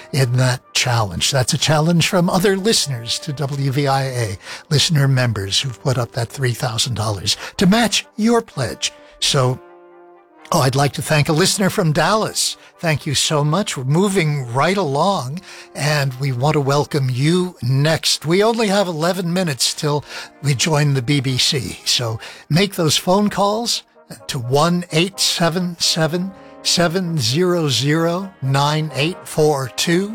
in that challenge. That's a challenge from other listeners to WVIA, listener members who've put up that $3,000 to match your pledge. So, I'd like to thank a listener from Dallas. Thank you so much. We're moving right along, and we want to welcome you next. We only have 11 minutes till we join the BBC, so make those phone calls to 1-877-700-9842,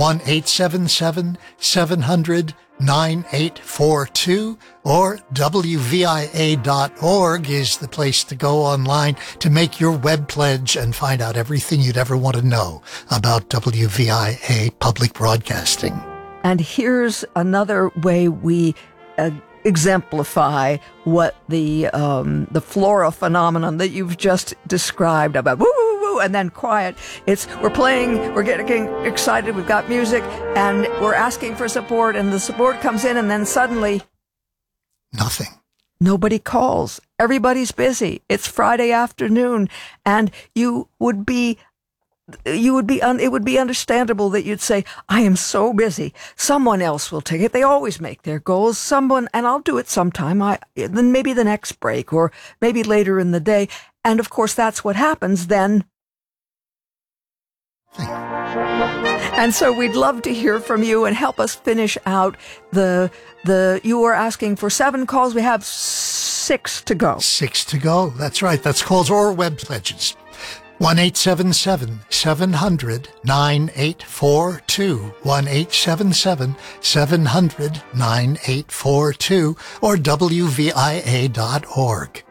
1-877-700-9842, or WVIA.org is the place to go online to make your web pledge and find out everything you'd ever want to know about WVIA public broadcasting. And here's another way we exemplify what the flora phenomenon that you've just described about woo woo woo and then quiet. We're playing, we're getting excited, we've got music, and we're asking for support, and the support comes in, and then suddenly nothing. Nobody calls. Everybody's busy. It's Friday afternoon, and it would be understandable that you'd say, I am so busy. Someone else will take it. They always make their goals. And I'll do it sometime. Then maybe the next break, or maybe later in the day. And of course, that's what happens then. And so we'd love to hear from you and help us finish out you were asking for 7 calls. We have 6 to go. 6 to go. That's right. That's calls or web pledges. 1-877-700-9842, 1-877-700-9842, or WVIA.org.